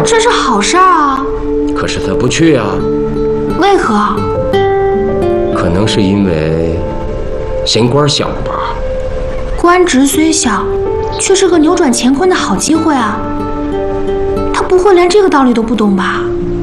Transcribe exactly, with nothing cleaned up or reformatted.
这是好事儿啊。 可是他不去啊。 为何？ 可能是因为闲官小吧。 官职虽小，却是个扭转乾坤的好机会啊。他不会连这个道理都不懂吧？